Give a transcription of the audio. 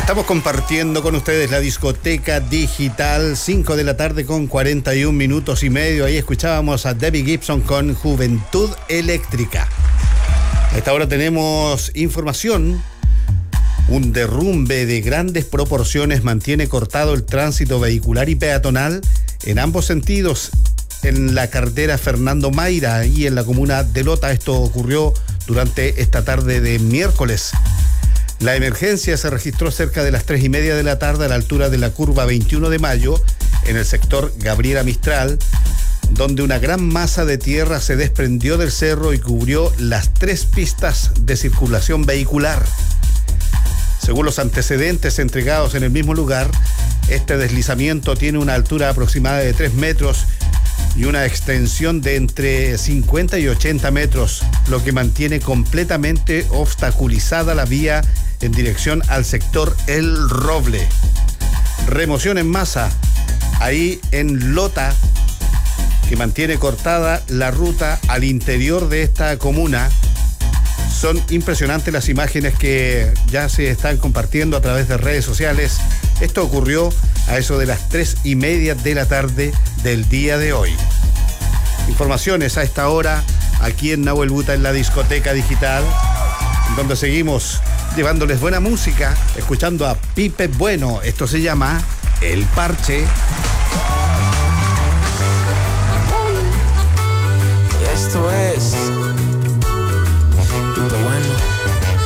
Estamos compartiendo con ustedes la discoteca digital, 5 de la tarde con 41 minutos y medio. Ahí escuchábamos a Debbie Gibson con Juventud Eléctrica. A esta hora tenemos información. Un derrumbe de grandes proporciones mantiene cortado el tránsito vehicular y peatonal en ambos sentidos en la carretera Fernando Mayra y en la comuna de Lota. Esto ocurrió durante esta tarde de miércoles. La emergencia se registró cerca de las 3:30 de la tarde a la altura de la curva 21 de mayo, en el sector Gabriela Mistral, donde una gran masa de tierra se desprendió del cerro y cubrió las 3 pistas de circulación vehicular. Según los antecedentes entregados en el mismo lugar, este deslizamiento tiene una altura aproximada de 3 metros y una extensión de entre 50 y 80 metros, lo que mantiene completamente obstaculizada la vía en dirección al sector El Roble. Remoción en masa ahí en Lota, que mantiene cortada la ruta al interior de esta comuna. Son impresionantes las imágenes que ya se están compartiendo a través de redes sociales. Esto ocurrió a eso de las 3:30 de la tarde del día de hoy. Informaciones a esta hora aquí en Nahuel Buta, en la discoteca digital, donde seguimos llevándoles buena música, escuchando a Pipe Bueno. Esto se llama El Parche. Esto es